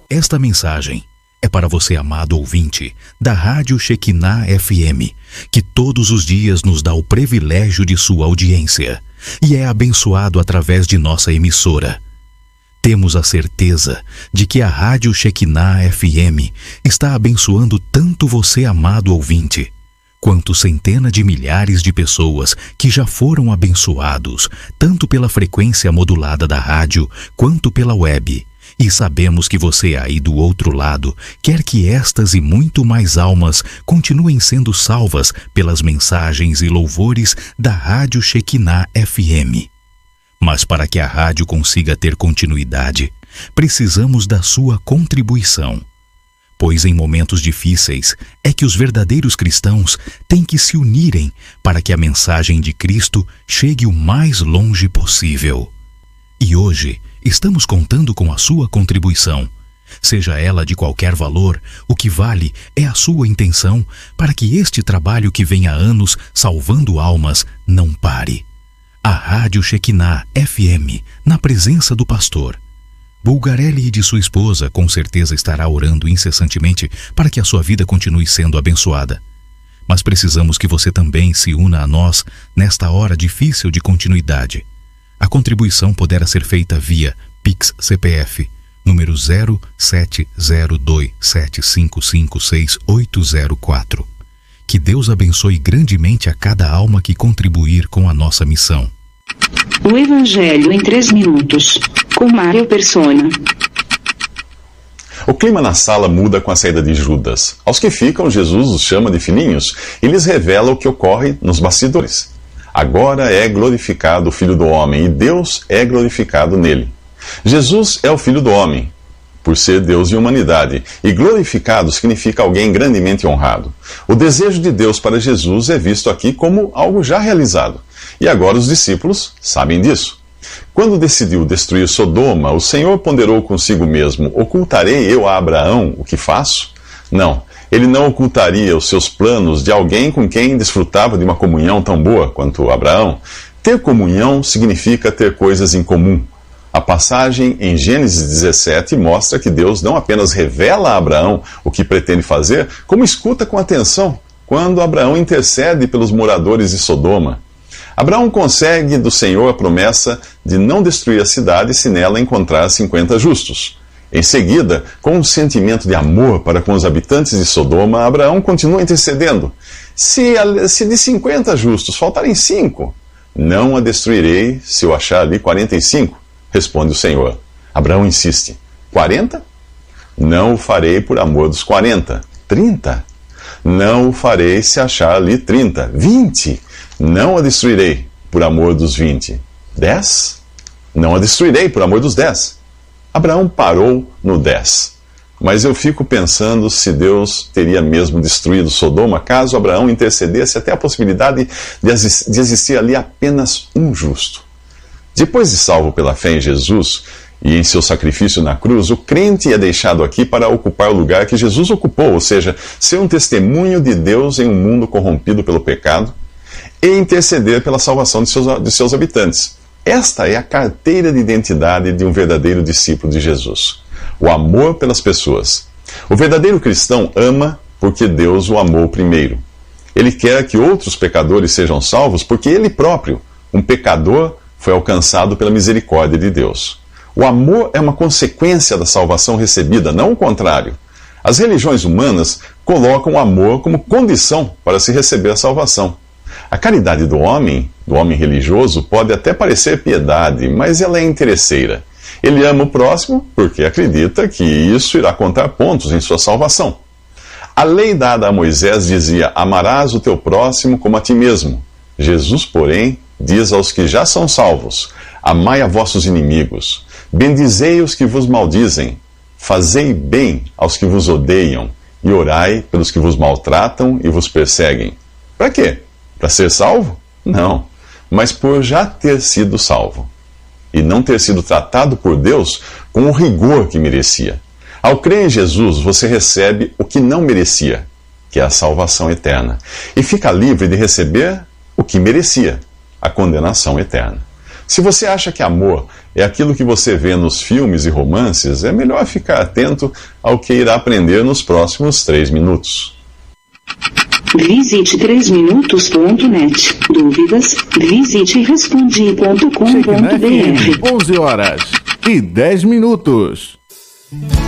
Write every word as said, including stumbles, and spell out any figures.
Esta mensagem é para você, amado ouvinte, da Rádio Shekinah F M, que todos os dias nos dá o privilégio de sua audiência e é abençoado através de nossa emissora. Temos a certeza de que a Rádio Shekinah F M está abençoando tanto você, amado ouvinte, quanto centenas de milhares de pessoas que já foram abençoados, tanto pela frequência modulada da rádio, quanto pela web. E sabemos que você aí do outro lado quer que estas e muito mais almas continuem sendo salvas pelas mensagens e louvores da Rádio Shekinah F M. Mas para que a rádio consiga ter continuidade, precisamos da sua contribuição. Pois em momentos difíceis é que os verdadeiros cristãos têm que se unirem para que a mensagem de Cristo chegue o mais longe possível. E hoje estamos contando com a sua contribuição. Seja ela de qualquer valor, o que vale é a sua intenção para que este trabalho que vem há anos salvando almas não pare. A Rádio Shekinah F M, na presença do pastor Bulgarelli e de sua esposa, com certeza estará orando incessantemente para que a sua vida continue sendo abençoada. Mas precisamos que você também se una a nós nesta hora difícil de continuidade. A contribuição poderá ser feita via Pix C P F, número zero sete zero dois sete cinco cinco seis oito zero quatro. Que Deus abençoe grandemente a cada alma que contribuir com a nossa missão. O Evangelho em três minutos, com Mário Persona. O clima na sala muda com a saída de Judas. Aos que ficam, Jesus os chama de filhinhos e lhes revela o que ocorre nos bastidores. Agora é glorificado o Filho do Homem e Deus é glorificado nele. Jesus é o Filho do Homem, por ser Deus e humanidade, e glorificado significa alguém grandemente honrado. O desejo de Deus para Jesus é visto aqui como algo já realizado, e agora os discípulos sabem disso. Quando decidiu destruir Sodoma, o Senhor ponderou consigo mesmo: ocultarei eu a Abraão o que faço? Não, ele não ocultaria os seus planos de alguém com quem desfrutava de uma comunhão tão boa quanto Abraão. Ter comunhão significa ter coisas em comum. A passagem em Gênesis dezessete mostra que Deus não apenas revela a Abraão o que pretende fazer, como escuta com atenção quando Abraão intercede pelos moradores de Sodoma. Abraão consegue do Senhor a promessa de não destruir a cidade se nela encontrar cinquenta justos. Em seguida, com um sentimento de amor para com os habitantes de Sodoma, Abraão continua intercedendo. Se, se de cinquenta justos faltarem cinco, não a destruirei se eu achar ali quarenta e cinco. Responde o Senhor. Abraão insiste. quarenta? Não o farei por amor dos quarenta. trinta? Não o farei se achar ali trinta. vinte? Não a destruirei por amor dos vinte. dez? Não a destruirei por amor dos dez. Abraão parou no dez. Mas eu fico pensando se Deus teria mesmo destruído Sodoma caso Abraão intercedesse até a possibilidade de existir ali apenas um justo. Depois de salvo pela fé em Jesus e em seu sacrifício na cruz, o crente é deixado aqui para ocupar o lugar que Jesus ocupou, ou seja, ser um testemunho de Deus em um mundo corrompido pelo pecado e interceder pela salvação de seus, de seus habitantes. Esta é a carteira de identidade de um verdadeiro discípulo de Jesus. O amor pelas pessoas. O verdadeiro cristão ama porque Deus o amou primeiro. Ele quer que outros pecadores sejam salvos porque ele próprio, um pecador, foi alcançado pela misericórdia de Deus. O amor é uma consequência da salvação recebida, não o contrário. As religiões humanas colocam o amor como condição para se receber a salvação. A caridade do homem, do homem religioso, pode até parecer piedade, mas ela é interesseira. Ele ama o próximo porque acredita que isso irá contar pontos em sua salvação. A lei dada a Moisés dizia: amarás o teu próximo como a ti mesmo. Jesus, porém, diz aos que já são salvos: amai a vossos inimigos, bendizei os que vos maldizem, fazei bem aos que vos odeiam, e orai pelos que vos maltratam e vos perseguem. Para quê? Para ser salvo? Não, mas por já ter sido salvo, e não ter sido tratado por Deus com o rigor que merecia. Ao crer em Jesus, você recebe o que não merecia, que é a salvação eterna, e fica livre de receber o que merecia, a condenação eterna. Se você acha que amor é aquilo que você vê nos filmes e romances, é melhor ficar atento ao que irá aprender nos próximos três minutos. Visite três minutos ponto net. Dúvidas? Visite respondi ponto com ponto br. onze horas e dez minutos.